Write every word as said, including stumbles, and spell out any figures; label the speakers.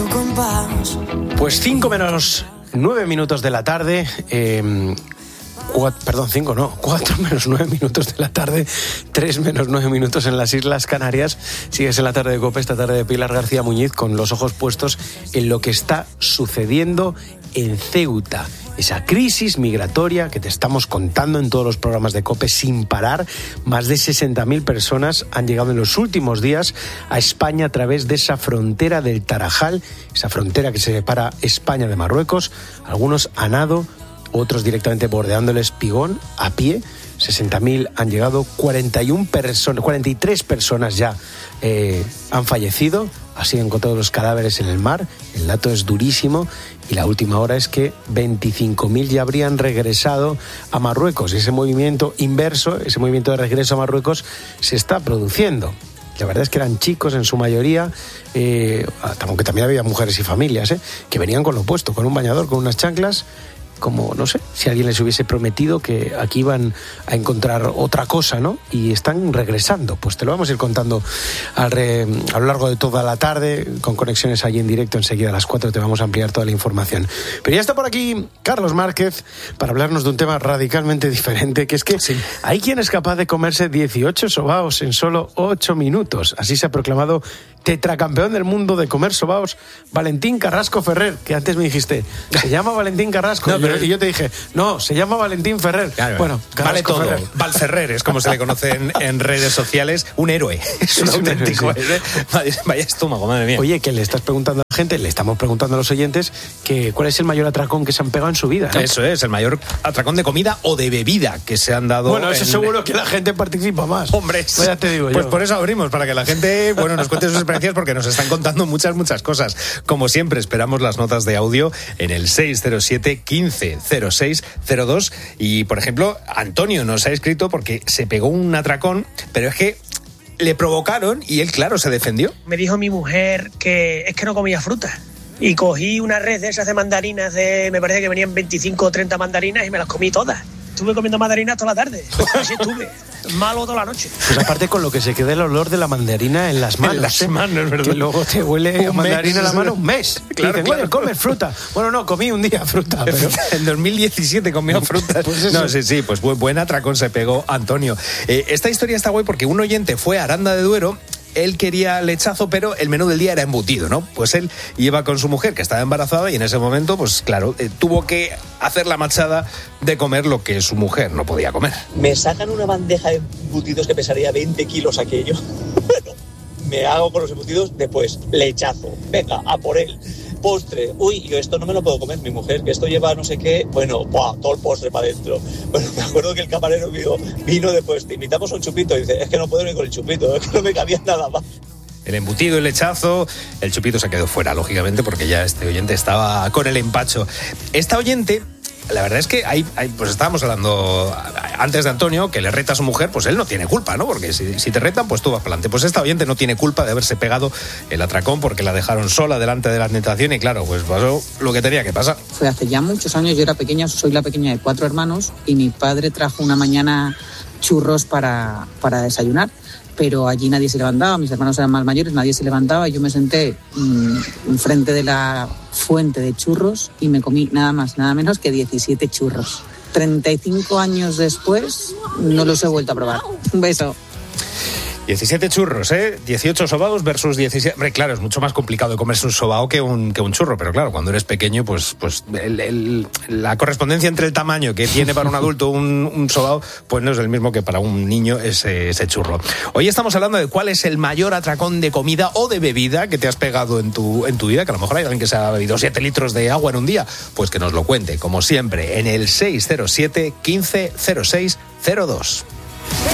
Speaker 1: tu compás.
Speaker 2: Pues cinco menos nueve minutos de la tarde, eh, cuatro, perdón, cinco no, cuatro menos nueve minutos de la tarde, tres menos nueve minutos en las Islas Canarias. Sigues en la tarde de COPE, esta tarde de Pilar García Muñiz, con los ojos puestos en lo que está sucediendo en Ceuta. Esa crisis migratoria que te estamos contando en todos los programas de COPE sin parar. Más de sesenta mil personas han llegado en los últimos días a España a través de esa frontera del Tarajal, esa frontera que separa España de Marruecos. Algunos a nado, otros directamente bordeando el Espigón a pie. sesenta mil han llegado, cuarenta y una personas, cuarenta y tres personas ya eh, han fallecido. Han sido encontrados los cadáveres en el mar. El dato es durísimo. Y la última hora es que veinticinco mil ya habrían regresado a Marruecos. Ese movimiento inverso, ese movimiento de regreso a Marruecos se está produciendo. La verdad es que eran chicos en su mayoría, eh, aunque también había mujeres y familias, eh, que venían con lo opuesto, con un bañador, con unas chanclas, como, no sé, si alguien les hubiese prometido que aquí iban a encontrar otra cosa, ¿no? Y están regresando. Pues te lo vamos a ir contando al re, a lo largo de toda la tarde, con conexiones allí en directo. Enseguida a las cuatro te vamos a ampliar toda la información. Pero ya está por aquí Carlos Márquez para hablarnos de un tema radicalmente diferente, que es que sí, hay quien es capaz de comerse dieciocho sobaos en solo ocho minutos. Así se ha proclamado tetracampeón del mundo de comer sobaos Valentín Carrasco Ferrer, que antes me dijiste, se llama Valentín Carrasco. No, pero... Y yo te dije, no, se llama Valentín Ferrer. Claro, bueno,
Speaker 3: vale todo. Ferrer. Valferrer es como se le conoce en, en redes sociales. Un héroe. Es un es auténtico un héroe. Sí. Vaya, vaya estómago, madre mía.
Speaker 2: Oye, que le estás preguntando a la gente, le estamos preguntando a los oyentes que cuál es el mayor atracón que se han pegado en su vida, ¿no?
Speaker 3: Eso es, el mayor atracón de comida o de bebida que se han dado.
Speaker 2: Bueno, eso
Speaker 3: en...
Speaker 2: seguro que la gente participa más.
Speaker 3: Hombre,
Speaker 2: pues ya te digo
Speaker 3: pues
Speaker 2: yo.
Speaker 3: Por eso abrimos, para que la gente, bueno, nos cuente sus experiencias, porque nos están contando muchas, muchas cosas. Como siempre, esperamos las notas de audio en el seis cero siete, quince cero seis cero dos. Y, por ejemplo, Antonio nos ha escrito porque se pegó un atracón, pero es que le provocaron y él, claro, se defendió.
Speaker 4: Me dijo mi mujer que es que no comía fruta. Y cogí una red de esas de mandarinas, de me parece que venían veinticinco o treinta mandarinas y me las comí todas. Estuve comiendo mandarinas toda la tarde. Así estuve. Malo toda la noche.
Speaker 2: Pues aparte con lo que se queda el olor de la mandarina en las manos.
Speaker 3: En las manos, ¿verdad?
Speaker 2: Que luego te huele a mandarina en la mano un mes.
Speaker 3: Claro,
Speaker 2: dicen,
Speaker 3: claro.
Speaker 2: Oye, comes fruta. Bueno, no, comí un día fruta. Pero...
Speaker 3: en dos mil diecisiete comió fruta. Pues no, sí, sí, pues buen atracón se pegó Antonio. Eh, esta historia está guay porque un oyente fue a Aranda de Duero. Él quería lechazo, pero el menú del día era embutido, ¿no? Pues él iba con su mujer, que estaba embarazada, y en ese momento, pues claro, eh, tuvo que hacer la machada de comer lo que su mujer no podía comer.
Speaker 5: Me sacan una bandeja de embutidos que pesaría veinte kilos aquello. Bueno, me hago con los embutidos, después lechazo. Venga, a por él. Postre, uy, yo esto no me lo puedo comer, mi mujer, que esto lleva no sé qué, bueno, ¡buah! Todo el postre para adentro. Bueno, me acuerdo que el camarero vino, vino después, te invitamos a un chupito, y dice, es que no puedo ni con el chupito, es que no me cabía nada más.
Speaker 3: El embutido, el lechazo, el chupito se quedó fuera, lógicamente, porque ya este oyente estaba con el empacho. Esta oyente... La verdad es que hay, hay, pues estábamos hablando antes de Antonio, que le reta a su mujer, pues él no tiene culpa, ¿no? Porque si, si te retan, pues tú vas para adelante. Pues esta oyente no tiene culpa de haberse pegado el atracón porque la dejaron sola delante de la tentación y claro, pues pasó lo que tenía que pasar.
Speaker 6: Fue hace ya muchos años, yo era pequeña, soy la pequeña de cuatro hermanos y mi padre trajo una mañana churros para, para desayunar. Pero allí nadie se levantaba, mis hermanos eran más mayores, nadie se levantaba y yo me senté mmm, enfrente de la fuente de churros y me comí nada más, nada menos que diecisiete churros. treinta y cinco años después no los he vuelto a probar. Un beso.
Speaker 3: diecisiete churros, ¿eh? dieciocho sobaos versus diecisiete... Hombre, claro, es mucho más complicado de comerse un sobao que un, que un churro, pero claro, cuando eres pequeño, pues, pues el, el, la correspondencia entre el tamaño que tiene para un adulto un, un sobao, pues no es el mismo que para un niño ese, ese churro. Hoy estamos hablando de cuál es el mayor atracón de comida o de bebida que te has pegado en tu, en tu vida, que a lo mejor hay alguien que se ha bebido siete litros de agua en un día, pues que nos lo cuente, como siempre, en el seis cero siete, quince cero seis cero dos.